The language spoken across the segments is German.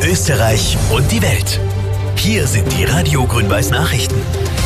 Österreich und die Welt. Hier sind die Radio Grün-Weiß Nachrichten.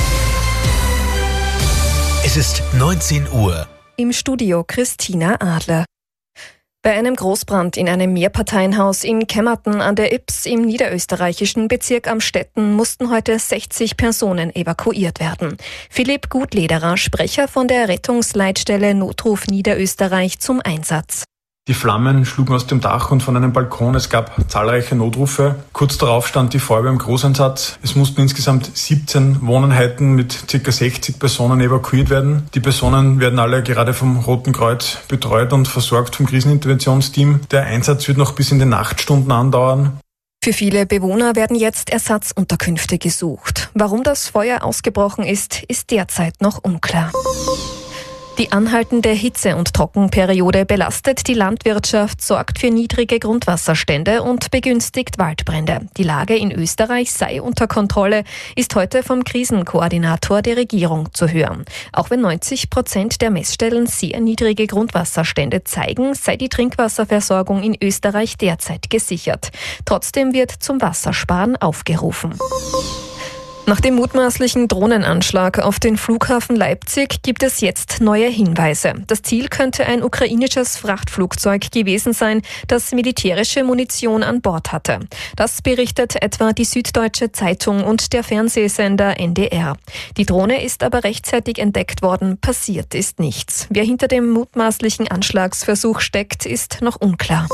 Es ist 19 Uhr. Im Studio Christina Adler. Bei einem Großbrand in einem Mehrparteienhaus in Kemmerten an der Ybbs im niederösterreichischen Bezirk Amstetten mussten heute 60 Personen evakuiert werden. Philipp Gutlederer, Sprecher von der Rettungsleitstelle Notruf Niederösterreich, zum Einsatz. Die Flammen schlugen aus dem Dach und von einem Balkon. Es gab zahlreiche Notrufe. Kurz darauf stand die Feuerwehr im Großeinsatz. Es mussten insgesamt 17 Wohneinheiten mit ca. 60 Personen evakuiert werden. Die Personen werden alle gerade vom Roten Kreuz betreut und versorgt vom Kriseninterventionsteam. Der Einsatz wird noch bis in die Nachtstunden andauern. Für viele Bewohner werden jetzt Ersatzunterkünfte gesucht. Warum das Feuer ausgebrochen ist derzeit noch unklar. Die anhaltende Hitze- und Trockenperiode belastet die Landwirtschaft, sorgt für niedrige Grundwasserstände und begünstigt Waldbrände. Die Lage in Österreich sei unter Kontrolle, ist heute vom Krisenkoordinator der Regierung zu hören. Auch wenn 90% der Messstellen sehr niedrige Grundwasserstände zeigen, sei die Trinkwasserversorgung in Österreich derzeit gesichert. Trotzdem wird zum Wassersparen aufgerufen. Nach dem mutmaßlichen Drohnenanschlag auf den Flughafen Leipzig gibt es jetzt neue Hinweise. Das Ziel könnte ein ukrainisches Frachtflugzeug gewesen sein, das militärische Munition an Bord hatte. Das berichtet etwa die Süddeutsche Zeitung und der Fernsehsender NDR. Die Drohne ist aber rechtzeitig entdeckt worden, passiert ist nichts. Wer hinter dem mutmaßlichen Anschlagsversuch steckt, ist noch unklar.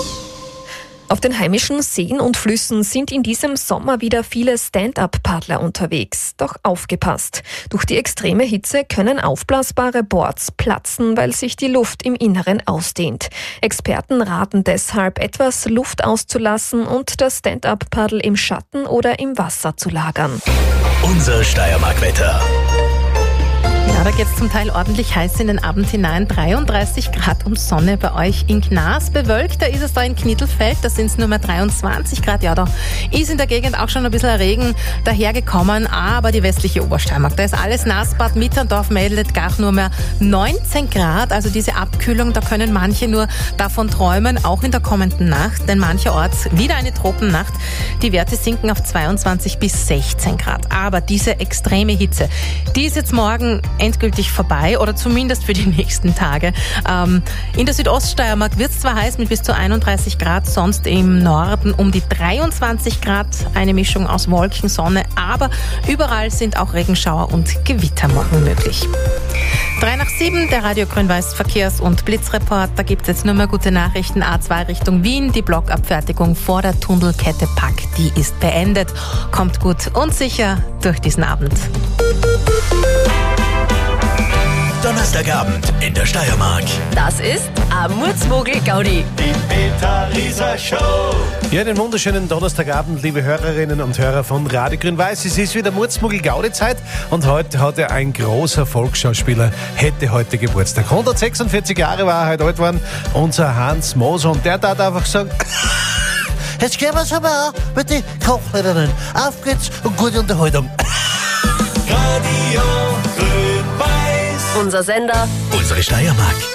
Auf den heimischen Seen und Flüssen sind in diesem Sommer wieder viele Stand-up-Paddler unterwegs. Doch aufgepasst! Durch die extreme Hitze können aufblasbare Boards platzen, weil sich die Luft im Inneren ausdehnt. Experten raten deshalb, etwas Luft auszulassen und das Stand-up-Paddel im Schatten oder im Wasser zu lagern. Unser Steiermark-Wetter. Ja, da geht es zum Teil ordentlich heiß in den Abend hinein. 33 Grad und Sonne bei euch in Gnas. Bewölkter ist es da in Knittelfeld, da sind es nur mehr 23 Grad. Ja, da ist in der Gegend auch schon ein bisschen Regen dahergekommen, aber die westliche Obersteiermark, da ist alles nass. Bad Mitterndorf meldet gar nur mehr 19 Grad. Also diese Abkühlung, da können manche nur davon träumen, auch in der kommenden Nacht. Denn mancherorts wieder eine Tropennacht. Die Werte sinken auf 22 bis 16 Grad. Aber diese extreme Hitze, die ist jetzt morgen endgültig vorbei oder zumindest für die nächsten Tage. In der Südoststeiermark wird es zwar heiß mit bis zu 31 Grad, sonst im Norden um die 23 Grad. Eine Mischung aus Wolken, Sonne, aber überall sind auch Regenschauer und Gewitter morgen möglich. 6:03, der Radio Grün-Weiß Verkehrs- und Blitzreport. Da gibt es jetzt nur mehr gute Nachrichten. A2 Richtung Wien, die Blockabfertigung vor der Tunnelkette Pack, die ist beendet. Kommt gut und sicher durch diesen Abend. Donnerstagabend in der Steiermark. Das ist Murzmogel Gaudi. Die Peter-Rieser Show. Ja, einen wunderschönen Donnerstagabend, liebe Hörerinnen und Hörer von Radio Grün-Weiß. Es ist wieder Murzmogel Gaudi-Zeit und heute hat ja ein großer Volksschauspieler, hätte heute Geburtstag. 146 Jahre war er heute alt geworden, unser Hans Moser, und der darf einfach sagen: Jetzt gehen wir es aber an mit den Kochlehrerinnen. Auf geht's und gute Unterhaltung. Radio Grün-Weiß. Unser Sender. Unsere Steiermark.